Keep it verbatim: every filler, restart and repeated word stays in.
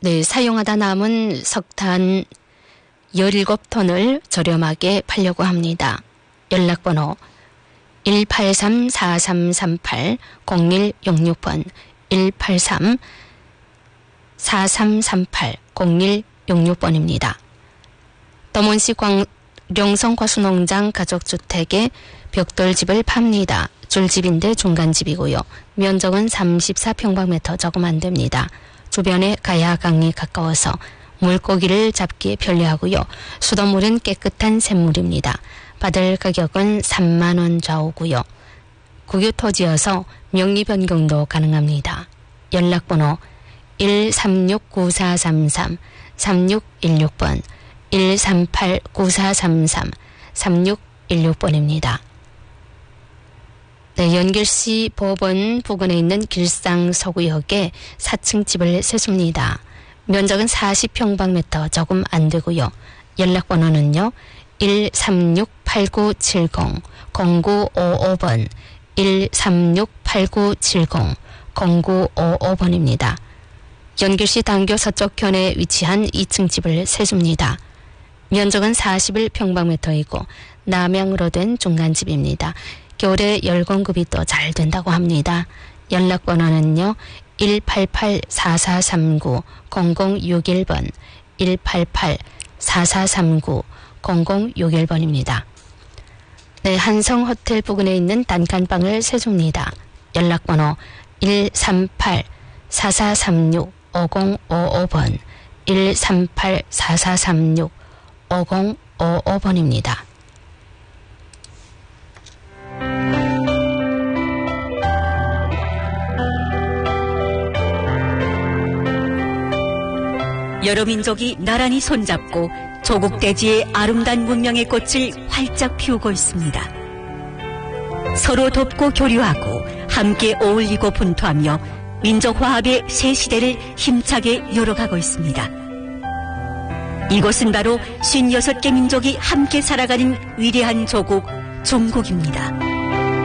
네, 사용하다 남은 석탄 열일곱 톤을 저렴하게 팔려고 합니다. 연락번호 일팔삼 사삼삼팔 공일육육 번 일팔삼 사삼삼팔 공일육육 번입니다. 더몬시 광룡성 과수농장 가족주택에 벽돌집을 팝니다. 줄집인데 중간집이고요. 면적은 삼십사 평방미터 조금 안 됩니다. 주변에 가야강이 가까워서 물고기를 잡기에 편리하고요. 수돗물은 깨끗한 샘물입니다. 받을 가격은 삼만 원 좌우고요. 국유 토지여서 명의 변경도 가능합니다. 연락번호 일삼육 구사삼삼 삼육일육 번 일삼팔 구사삼삼 삼육일육 번입니다. 네, 연길시 법원 부근에 있는 길상 서구역에 사 층 집을 세습니다. 면적은 사십 평방미터 조금 안 되고요. 연락번호는요. 일삼육 팔구칠공 공구오오 번 일삼육 팔구칠공 공구오오 번입니다. 연길시 당교 서쪽현에 위치한 이 층 집을 세줍니다. 면적은 사십일 평방미터이고 남향으로 된 중간집입니다. 겨울에 열공급이 또 잘 된다고 합니다. 연락번호는요. 일팔팔 사사삼구 공공육일 번 일팔팔 사사삼구 공공육일 번입니다. 네, 한성호텔 부근에 있는 단칸방을 세줍니다. 연락번호 일삼팔 사사삼육 오공오오 번 일삼팔 사사삼육 오공오오 번입니다. 여러 민족이 나란히 손잡고 조국 대지의 아름다운 문명의 꽃을 활짝 피우고 있습니다. 서로 돕고 교류하고 함께 어울리고 분투하며 민족 화합의 새 시대를 힘차게 열어가고 있습니다. 이곳은 바로 쉰여섯 개 민족이 함께 살아가는 위대한 조국, 종국입니다.